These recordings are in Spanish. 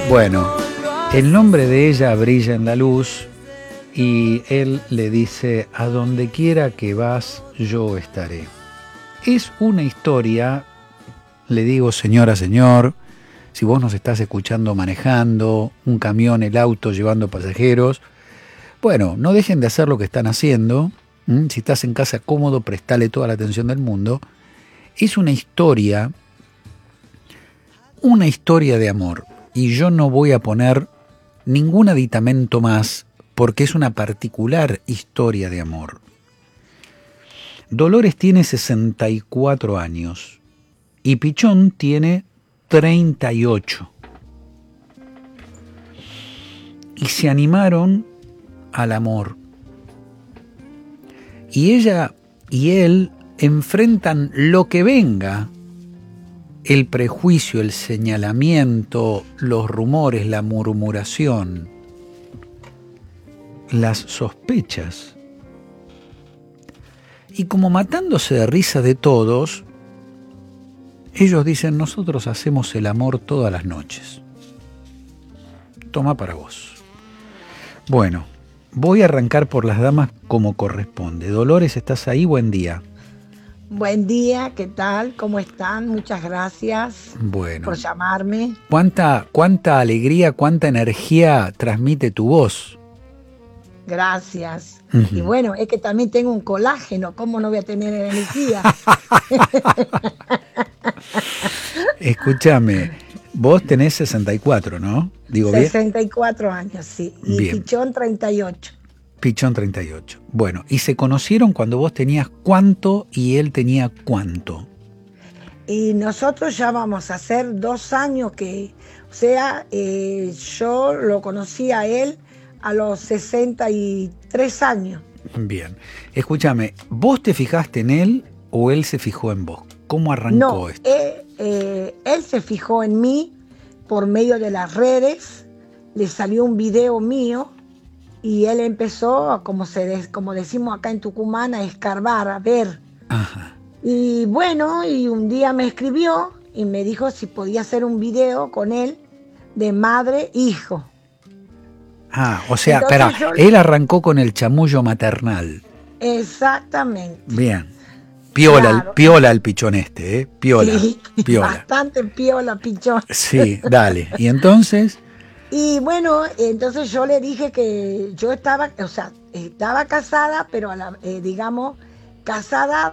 Bueno, el nombre de ella brilla en la luz y él le dice: a donde quiera que vas, yo estaré. Es una historia, le digo señora, señor, si vos nos estás escuchando manejando, un camión, el auto llevando pasajeros, bueno, no dejen de hacer lo que están haciendo. Si estás en casa cómodo, prestale toda la atención del mundo. Es una historia de amor. Y yo no voy a poner ningún aditamento más porque es una particular historia de amor. Dolores tiene 64 años y Pichón tiene 38. Y se animaron al amor. Y ella y él enfrentan lo que venga: el prejuicio, el señalamiento, los rumores, la murmuración, las sospechas. Y como matándose de risa de todos, ellos dicen: nosotros hacemos el amor todas las noches. Toma para vos. Bueno, voy a arrancar por las damas como corresponde. Dolores, ¿estás ahí? Buen día. Buen día, ¿qué tal? ¿Cómo están? Muchas gracias por llamarme. ¿Cuánta alegría, cuánta energía transmite tu voz? Gracias. Y bueno, es que también tengo un colágeno, ¿cómo no voy a tener energía? Escúchame, vos tenés 64, ¿no? ¿Digo 64 años, sí. Y bien. Pichón 38. Pichón 38. Bueno, ¿y se conocieron cuando vos tenías cuánto y él tenía cuánto? Y nosotros ya vamos a hacer 2 años que, o sea, yo lo conocí a él a los 63 años. Bien. Escúchame, ¿vos te fijaste en él o él se fijó en vos? ¿Cómo arrancó esto? Él se fijó en mí por medio de las redes, le salió un video mío y él empezó, como decimos acá en Tucumán, a escarbar, a ver. Ajá. Y bueno, y un día me escribió y me dijo si podía hacer un video con él de madre-hijo. Ah, o sea, espera, él arrancó con el chamullo maternal. Exactamente. Bien. Piola, claro. Piola el pichón este, ¿eh? Piola, sí, piola. Bastante piola, pichón. Sí, dale. ¿Y entonces? Y bueno, entonces yo le dije que yo estaba casada, pero digamos, casada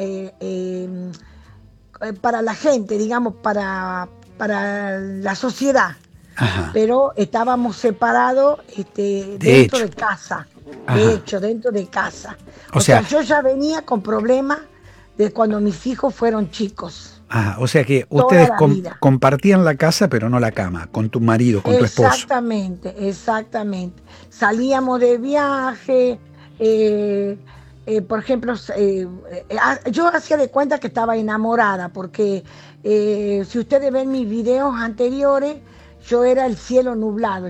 para la gente, digamos, para la sociedad. Ajá. Pero estábamos separados dentro de casa. Ajá. De hecho, dentro de casa. O sea, yo ya venía con problemas de cuando mis hijos fueron chicos. Ajá, o sea que ustedes compartían la casa, pero no la cama, con tu marido, con tu esposo. Exactamente. Salíamos de viaje, por ejemplo, yo hacía de cuenta que estaba enamorada, porque si ustedes ven mis videos anteriores, yo era el cielo nublado.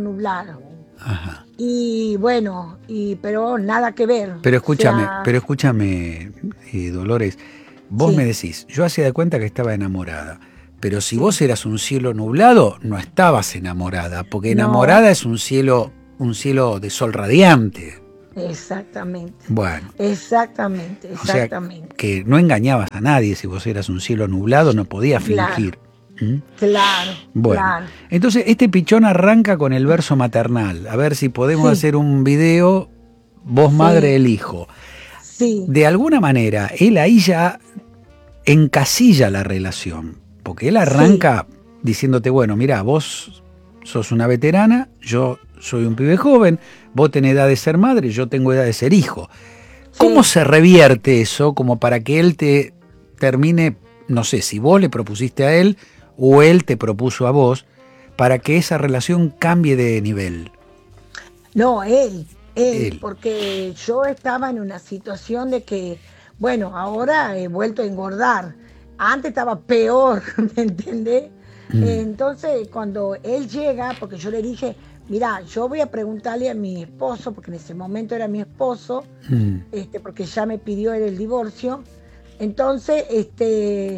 Ajá. Y bueno, pero nada que ver. Pero escúchame, Dolores. Vos sí. Me decís, yo hacía de cuenta que estaba enamorada, pero si vos eras un cielo nublado, no estabas enamorada, porque enamorada es un cielo de sol radiante. Exactamente. Bueno. Exactamente. O sea, que no engañabas a nadie. Si vos eras un cielo nublado, no podías fingir. Claro. Bueno, claro. Entonces este pichón arranca con el verso maternal. A ver si podemos hacer un video, vos madre, el hijo. Sí. De alguna manera, él ahí ya encasilla la relación, porque él arranca diciéndote: bueno, mirá, vos sos una veterana, yo soy un pibe joven, vos tenés edad de ser madre, yo tengo edad de ser hijo. ¿Cómo se revierte eso como para que él te termine, no sé, si vos le propusiste a él o él te propuso a vos, para que esa relación cambie de nivel? No, él, porque yo estaba en una situación de que, bueno, ahora he vuelto a engordar. Antes estaba peor, ¿me entendés? Entonces, cuando él llega, porque yo le dije, mira, yo voy a preguntarle a mi esposo, porque en ese momento era mi esposo, porque ya me pidió él el divorcio. Entonces,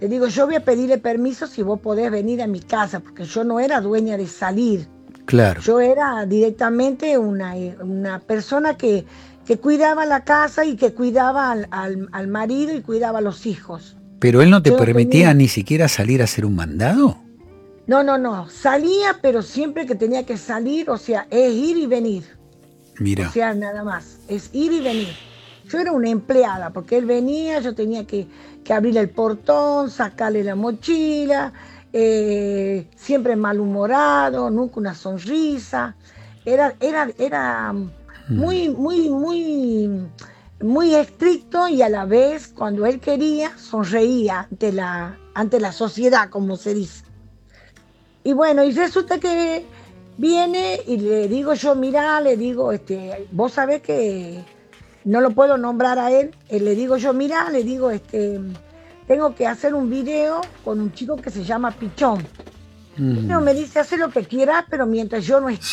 Le digo, yo voy a pedirle permiso si vos podés venir a mi casa, porque yo no era dueña de salir. Claro. Yo era directamente una persona que cuidaba la casa y que cuidaba al marido y cuidaba a los hijos. ¿Pero él no te Yo no permitía tenía... ni siquiera salir a hacer un mandado? No. Salía, pero siempre que tenía que salir, o sea, es ir y venir. Mira. O sea, nada más. Es ir y venir. Yo era una empleada, porque él venía, yo tenía que abrirle el portón, sacarle la mochila, siempre malhumorado, nunca una sonrisa. Era muy estricto y a la vez, cuando él quería, sonreía ante la sociedad, como se dice. Y bueno, y resulta que viene y le digo yo, mirá, le digo, vos sabés que no lo puedo nombrar a él, le digo yo, mirá, le digo, tengo que hacer un video con un chico que se llama Pichón. No, me dice, hace lo que quieras, pero mientras yo no esté.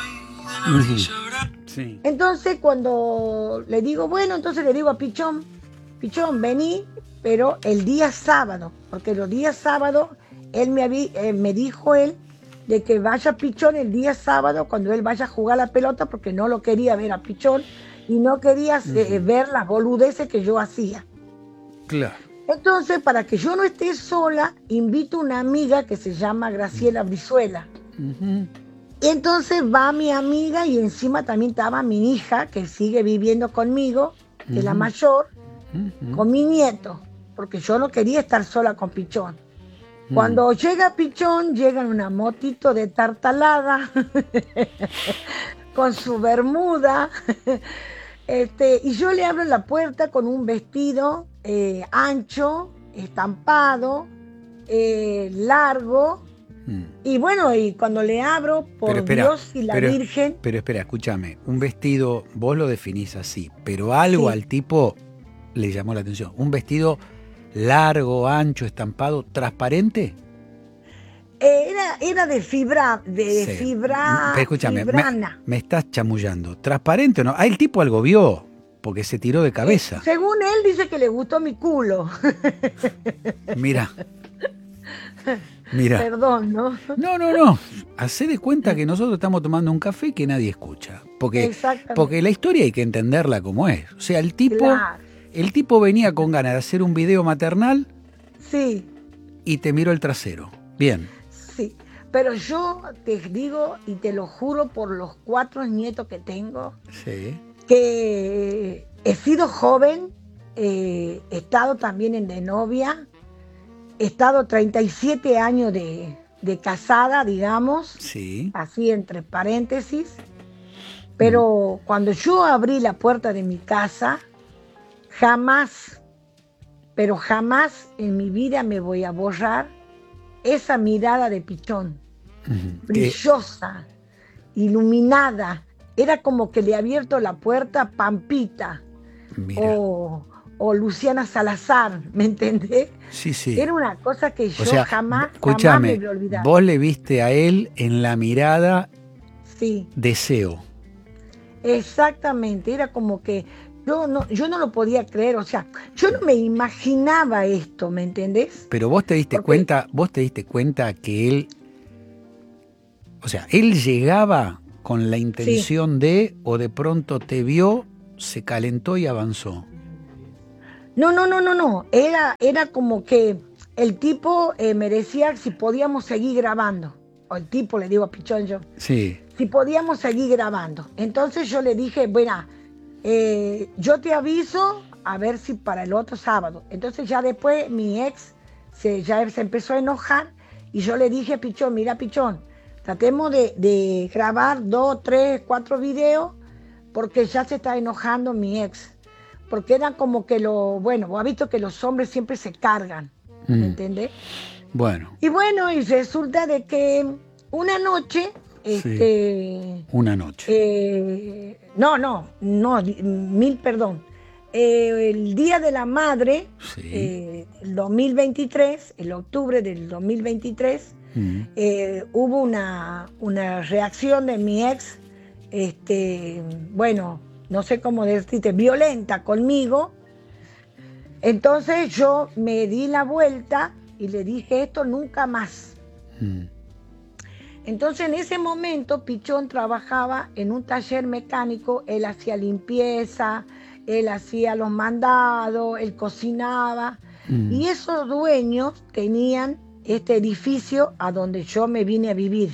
Sí. Entonces cuando le digo, bueno, entonces le digo a Pichón, vení, pero el día sábado, porque los días sábados, me dijo él de que vaya Pichón el día sábado cuando él vaya a jugar la pelota, porque no lo quería ver a Pichón y no quería ver las boludeces que yo hacía. Claro. Entonces, para que yo no esté sola, invito a una amiga que se llama Graciela Brizuela. Y entonces va mi amiga y encima también estaba mi hija, que sigue viviendo conmigo, que es la mayor, con mi nieto, porque yo no quería estar sola con Pichón. Cuando llega Pichón, llega en una motito de tartalada, con su bermuda, y yo le abro la puerta con un vestido ancho, estampado, largo, y bueno, y cuando le abro, por Dios y la Virgen... Pero espera, escúchame, un vestido, vos lo definís así, pero algo al tipo le llamó la atención, un vestido largo, ancho, estampado, transparente. Era de fibra, Escúchame, fibrana. Me estás chamullando. ¿Transparente o no? Ah, el tipo algo vio, porque se tiró de cabeza. Según él dice que le gustó mi culo. Mira. Perdón, ¿no? No. Hacé de cuenta que nosotros estamos tomando un café que nadie escucha. Porque la historia hay que entenderla como es. O sea, el tipo venía con ganas de hacer un video maternal. Sí. Y te miró el trasero. Bien. Sí, pero yo te digo y te lo juro por los 4 nietos que tengo, que he sido joven, he estado también de novia, he estado 37 años de casada, digamos, así entre paréntesis, pero cuando yo abrí la puerta de mi casa, jamás en mi vida me voy a borrar esa mirada de Pichón, brillosa, iluminada. Era como que le ha abierto la puerta a Pampita o Luciana Salazar, ¿me entendés? Sí. Era una cosa que yo jamás me voy a olvidar. Vos le viste a él en la mirada deseo. Exactamente, era como que yo no lo podía creer, o sea, yo no me imaginaba esto, ¿me entendés? Pero vos te diste cuenta que él, o sea, él llegaba con la intención o de pronto te vio, se calentó y avanzó. No, era como que el tipo me decía si podíamos seguir grabando, o el tipo, le digo a Pichón yo, si podíamos seguir grabando. Entonces yo le dije, bueno, yo te aviso a ver si para el otro sábado. Entonces ya después mi ex ya se empezó a enojar y yo le dije a Pichón, mira Pichón, tratemos de grabar 2, 3, 4 videos porque ya se está enojando mi ex. Porque era como que vos has visto que los hombres siempre se cargan, ¿me entendés? Bueno. Y bueno, y resulta de que una noche... Una noche. Perdón. El Día de la Madre, el 2023, el octubre del 2023, hubo una reacción de mi ex, no sé cómo decirte, violenta conmigo. Entonces yo me di la vuelta y le dije esto nunca más. Entonces en ese momento Pichón trabajaba en un taller mecánico, él hacía limpieza, él hacía los mandados, él cocinaba, y esos dueños tenían este edificio a donde yo me vine a vivir.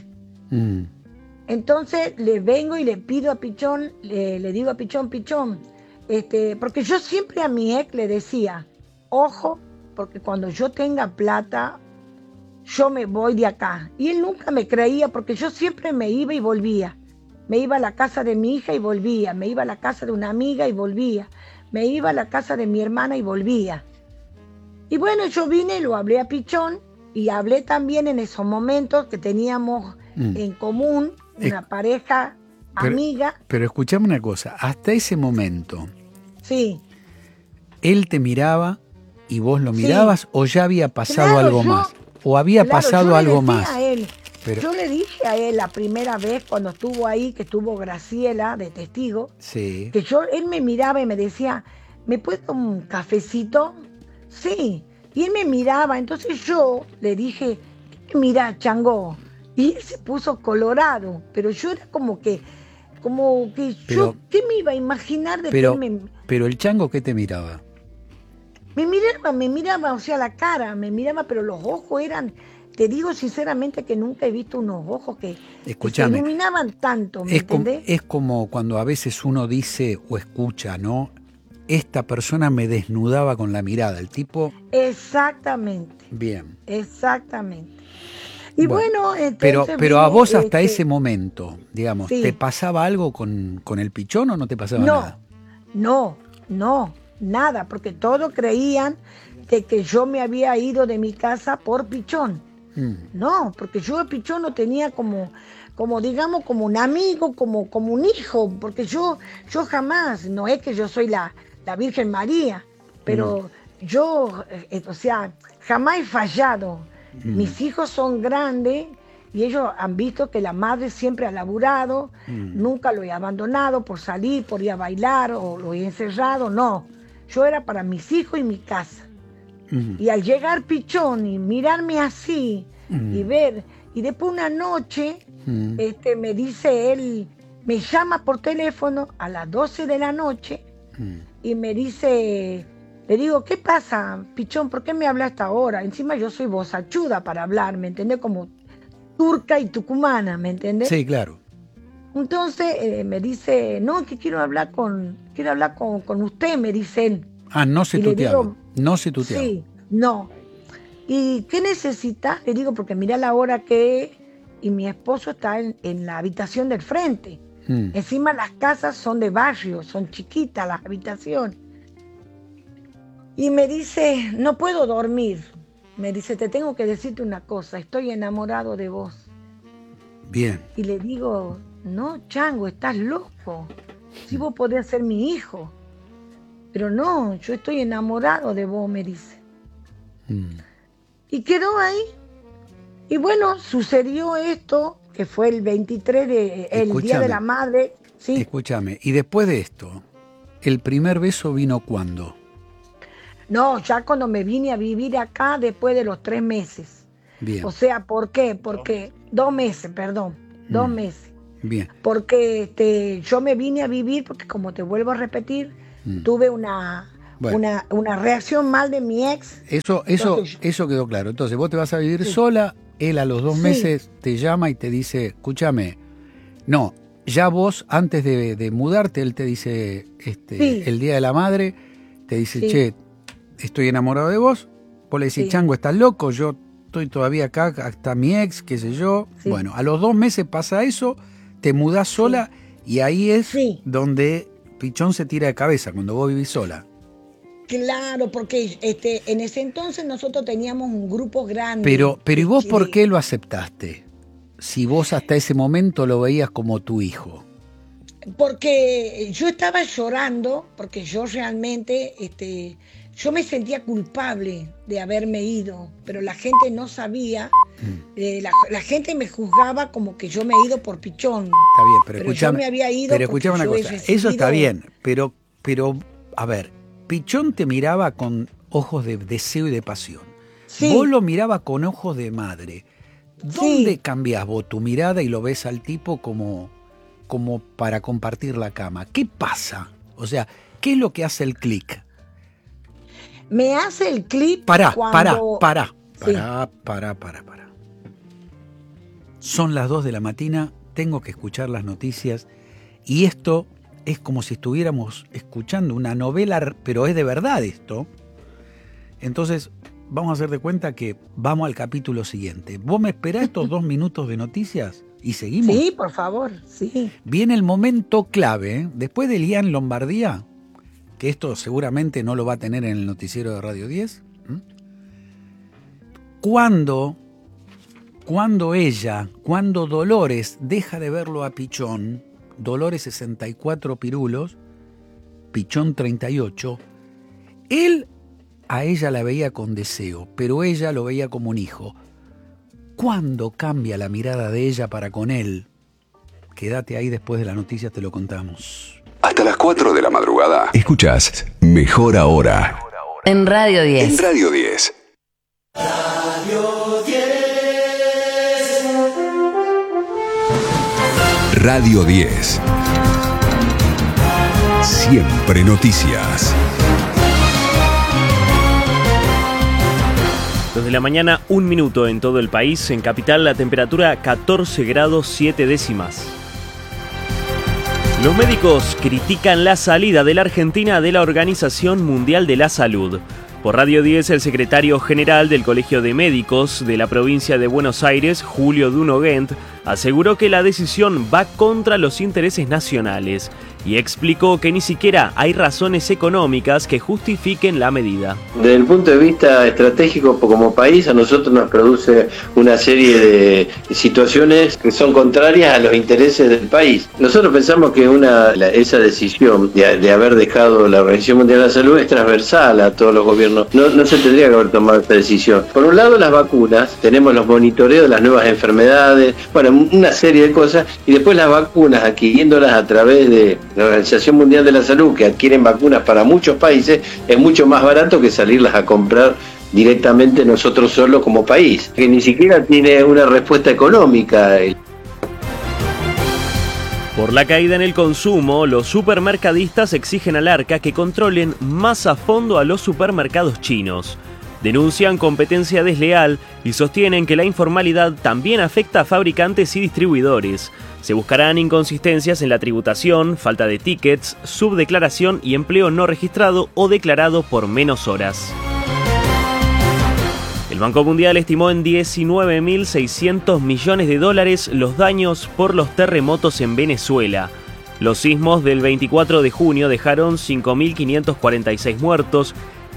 Entonces le vengo y le pido a Pichón, le digo a Pichón, porque yo siempre a mi ex le decía, ojo, porque cuando yo tenga plata, yo me voy de acá. Y él nunca me creía porque yo siempre me iba y volvía. Me iba a la casa de mi hija y volvía. Me iba a la casa de una amiga y volvía. Me iba a la casa de mi hermana y volvía. Y bueno, yo vine y lo hablé a Pichón y hablé también en esos momentos que teníamos en común una pareja amiga. Pero escuchame una cosa, hasta ese momento, sí, ¿él te miraba y vos lo mirabas o ya había pasado algo más? ¿O había Claro, pasado yo le algo decía más? a él, Pero, yo le dije a él la primera vez cuando estuvo ahí, que estuvo Graciela de testigo, sí. que él me miraba y me decía, ¿me puedes tomar un cafecito? Sí. Y él me miraba, entonces yo le dije, ¿qué me mira, chango? Y él se puso colorado, pero yo era como que yo, ¿qué me iba a imaginar de que él me... Pero el chango, ¿qué te miraba? Me miraba, o sea, la cara, me miraba, pero los ojos eran, te digo sinceramente que nunca he visto unos ojos que se iluminaban tanto, ¿me entendés? Es como cuando a veces uno dice o escucha, ¿no? Esta persona me desnudaba con la mirada, el tipo... Exactamente. Bien. Exactamente. Y bueno, entonces pero a vos hasta ese momento, digamos, sí. ¿Te pasaba algo con el Pichón o no te pasaba nada? No, nada, porque todos creían de que yo me había ido de mi casa por Pichón. No, porque yo a Pichón lo tenía como digamos, como un amigo, como un hijo, porque yo jamás, no es que yo soy la Virgen María, pero yo, o sea, jamás he fallado. Mis hijos son grandes y ellos han visto que la madre siempre ha laburado, nunca lo he abandonado por salir, por ir a bailar o lo he encerrado, no. Yo era para mis hijos y mi casa. Y al llegar Pichón y mirarme así y ver, y después una noche me dice él, me llama por teléfono a las 12 de la noche y me dice, le digo, ¿qué pasa, Pichón? ¿Por qué me habla a esta hora? Encima yo soy bozachuda para hablar, ¿me entendés? Como turca y tucumana, ¿me entendés? Sí, claro. Entonces me dice, no, que quiero hablar con usted, me dice él. Ah, no se tuteaba. No se tuteaba. Sí, no. ¿Y qué necesita? Le digo, porque mira la hora que es y mi esposo está en la habitación del frente. Encima las casas son de barrio, son chiquitas las habitaciones. Y me dice, no puedo dormir. Me dice, te tengo que decirte una cosa, estoy enamorado de vos. Bien. Y le digo, no, Chango, estás loco. Si vos podés ser mi hijo. Pero no, yo estoy enamorado de vos, me dice. Y quedó ahí. Y bueno, sucedió esto, que fue el 23 el Día de la Madre. ¿Sí? Escúchame, y después de esto, ¿el primer beso vino cuándo? No, ya cuando me vine a vivir acá después de los 3 meses. Bien. O sea, ¿por qué? Porque 2 meses, perdón, 2 meses. Bien. Porque yo me vine a vivir, porque como te vuelvo a repetir, tuve una reacción mal de mi ex. Eso quedó claro. Entonces vos te vas a vivir sola, él a los 2 meses te llama y te dice, escúchame, no, ya vos antes de mudarte, él te dice, el Día de la Madre, te dice, che, estoy enamorado de vos, vos le decís, Chango, estás loco, yo estoy todavía acá, hasta mi ex, qué sé yo. Sí. Bueno, a los 2 meses pasa eso, te mudás sola y ahí es donde Pichón se tira de cabeza, cuando vos vivís sola. Claro, porque en ese entonces nosotros teníamos un grupo grande. Pero ¿y vos por qué lo aceptaste? Si vos hasta ese momento lo veías como tu hijo. Porque yo estaba llorando, porque yo realmente, yo me sentía culpable de haberme ido, pero la gente no sabía, la gente me juzgaba como que yo me he ido por Pichón. Está bien, pero escuchame, yo me había ido. Pero escuchame una cosa, eso está bien, pero, a ver, Pichón te miraba con ojos de deseo y de pasión. Sí. Vos lo mirabas con ojos de madre. ¿Dónde Sí. cambiás vos tu mirada y lo ves al tipo como para compartir la cama? ¿Qué pasa? O sea, ¿qué es lo que hace el clic? Me hace el clic Pará. Sí. Son las 2 de la mañana, tengo que escuchar las noticias y esto es como si estuviéramos escuchando una novela, pero es de verdad esto. Entonces, vamos a hacer de cuenta que vamos al capítulo siguiente. ¿Vos me esperás estos 2 minutos de noticias y seguimos? Sí, por favor, sí. Viene el momento clave, ¿eh? Después de Lian Lombardía, que esto seguramente no lo va a tener en el noticiero de Radio 10. Cuando Dolores deja de verlo a Pichón, Dolores 64 pirulos, Pichón 38, él a ella la veía con deseo, pero ella lo veía como un hijo. ¿Cuándo cambia la mirada de ella para con él? Quédate ahí, después de la noticia te lo contamos. Hasta las 4 de la madrugada. Escuchás Mejor Ahora. En Radio 10. En Radio 10. Radio 10. Siempre noticias. 2 de la mañana, 1 minuto en todo el país. En capital la temperatura 14 grados 7 décimas. Los médicos critican la salida de la Argentina de la Organización Mundial de la Salud. Por Radio 10, el secretario general del Colegio de Médicos de la provincia de Buenos Aires, Julio Dunogent, aseguró que la decisión va contra los intereses nacionales y explicó que ni siquiera hay razones económicas que justifiquen la medida. Desde el punto de vista estratégico como país, a nosotros nos produce una serie de situaciones que son contrarias a los intereses del país. Nosotros pensamos que esa decisión de haber dejado la Organización Mundial de la Salud es transversal a todos los gobiernos. No se tendría que haber tomado esta decisión. Por un lado, las vacunas, tenemos los monitoreos de las nuevas enfermedades, bueno, una serie de cosas, y después las vacunas, adquiriéndolas a través de la Organización Mundial de la Salud, que adquieren vacunas para muchos países, es mucho más barato que salirlas a comprar directamente nosotros solos como país, que ni siquiera tiene una respuesta económica. Por la caída en el consumo, los supermercadistas exigen al Arca que controlen más a fondo a los supermercados chinos. Denuncian competencia desleal y sostienen que la informalidad también afecta a fabricantes y distribuidores. Se buscarán inconsistencias en la tributación, falta de tickets, subdeclaración y empleo no registrado o declarado por menos horas. El Banco Mundial estimó en 19.600 millones de dólares los daños por los terremotos en Venezuela. Los sismos del 24 de junio dejaron 5.546 muertos,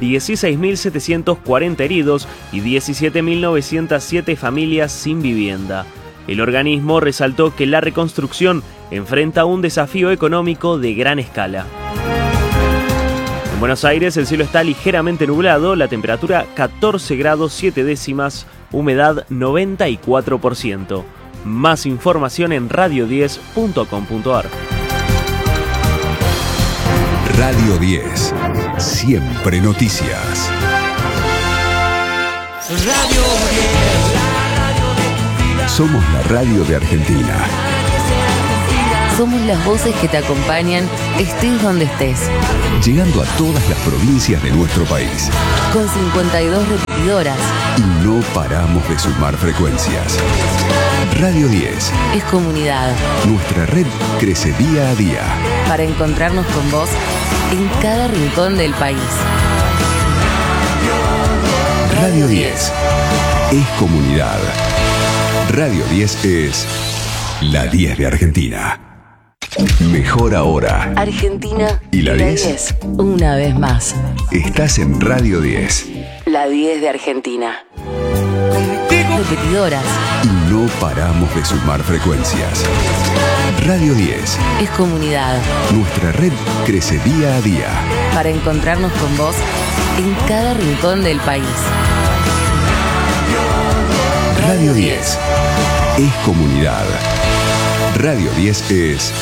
16.740 heridos y 17.907 familias sin vivienda. El organismo resaltó que la reconstrucción enfrenta un desafío económico de gran escala. En Buenos Aires el cielo está ligeramente nublado, la temperatura 14 grados 7 décimas, humedad 94%. Más información en radio10.com.ar. Radio 10. Siempre noticias. Radio 10, la radio de tu vida. Somos la radio de Argentina. Somos las voces que te acompañan, estés donde estés. Llegando a todas las provincias de nuestro país. Con 52 repetidoras. Y no paramos de sumar frecuencias. Radio 10. Es comunidad. Nuestra red crece día a día. Para encontrarnos con vos en cada rincón del país. Radio 10 es comunidad. Radio 10 es la 10 de Argentina. Mejor Ahora. Argentina ¿Y la 10? Una vez más. Estás en Radio 10. La 10 de Argentina. Repetidoras. Y no paramos de sumar frecuencias. Radio 10 es comunidad. Nuestra red crece día a día. Para encontrarnos con vos en cada rincón del país. Radio 10 es comunidad. Radio 10 es